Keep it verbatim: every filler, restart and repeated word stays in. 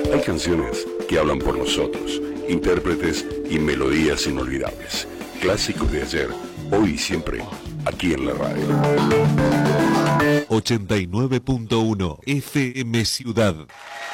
Hay canciones que hablan por nosotros, intérpretes y melodías inolvidables. Clásicos de ayer, hoy y siempre, aquí en la radio. ochenta y nueve punto uno F M Ciudad.